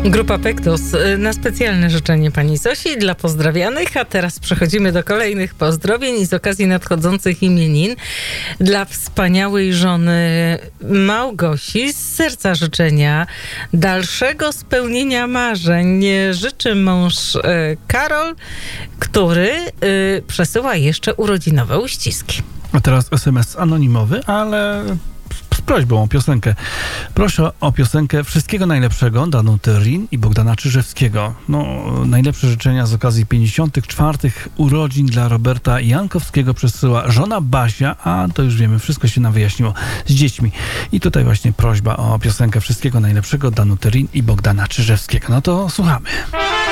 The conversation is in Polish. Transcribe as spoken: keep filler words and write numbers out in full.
Grupa Pektus na specjalne życzenie pani Zosi dla pozdrawianych, a teraz przechodzimy do kolejnych pozdrowień i z okazji nadchodzących imienin dla wspaniałej żony Małgosi z serca życzenia dalszego spełnienia marzeń życzy mąż Karol, który przesyła jeszcze urodzinowe uściski. A teraz es em es anonimowy, ale z prośbą o piosenkę. Proszę o piosenkę Wszystkiego Najlepszego Danuty Rin i Bogdana Czyżewskiego. No, najlepsze życzenia z okazji pięćdziesiątych czwartych urodzin dla Roberta Jankowskiego przesyła żona Basia, a to już wiemy, wszystko się nam wyjaśniło z dziećmi. I tutaj właśnie prośba o piosenkę Wszystkiego Najlepszego Danuty Rin i Bogdana Czyżewskiego. No to słuchamy.